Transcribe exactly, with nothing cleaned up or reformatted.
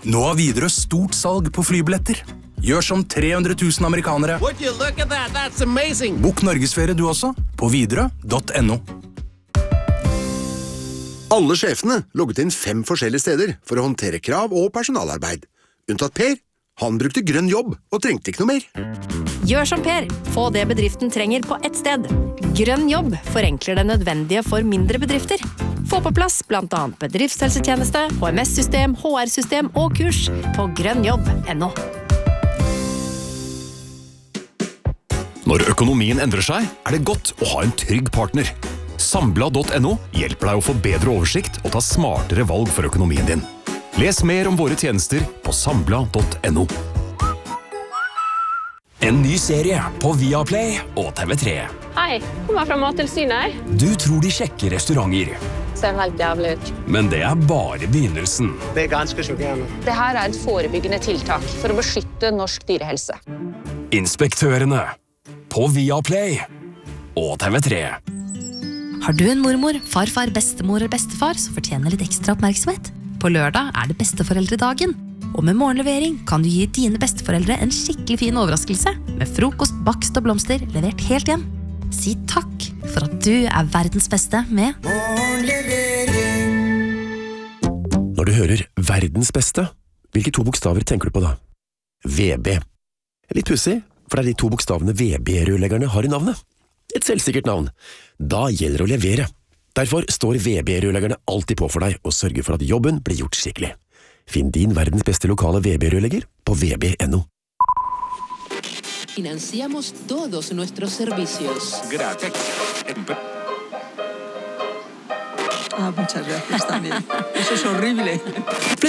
Nå har Widerøe stort salg på flybilletter. Gjør som tre hundre tusen amerikanere. Would you look at that? That's amazing. Bok Norgesferie du også, på widerøe punktum no. Alle sjefene logget inn fem forskjellige steder for å håndtere krav og personalarbeid. Unntatt Per. Han brukte grønn jobb og trengte ikke noe mer. Gjør som Per. Få det bedriften trenger på ett sted. Grønn jobb forenkler det nødvendige for mindre bedrifter. Få på plass blant annet bedriftshelsetjeneste, H M S-system, H R-system og kurs på grønnjobb punktum no. Når økonomien endrer seg, er det godt å ha en trygg partner. Sambla punktum no hjelper deg å få bedre oversikt og ta smartere valg for økonomien din. Les mer om våre tjenester på sambla punktum no. En ny serie på Viaplay og T V tre. Hei, kommer fra Mattilsynet. Du tror de sjekker restauranter. Ser helt jævlig ut. Men det er bare begynnelsen. Det er ganske sjokkerende. Det her er et forebyggende tiltak for å beskytte norsk dyrehelse. Inspektørene på Viaplay og T V tre. Har du en mormor, farfar, bestemor eller bestefar som fortjener litt ekstra oppmerksomhet? På lørdag er det besteforeldredagen. Og med morgenlevering kan du gi dine besteforeldre en skikkelig fin overraskelse med frokost, bakst og blomster levert helt hjem. Si takk for at du er verdens beste med morgenlevering. Når du hører verdens beste, hvilke to bokstaver tenker du på da? V B. Litt pussig, for det er de to bokstavene V B-rørleggerne har i navnet. Et selvsikkert navn. Da gjelder det å levere. Derfor står V B-rørleggerne alltid på for deg og sørger for at jobben blir gjort skikkelig. Finn din verdens beste lokale V B-rørlegger på v b punktum no. Financiamos todos nuestros servicios. Gracias. Ah, muchas gracias también. Eso es horrible.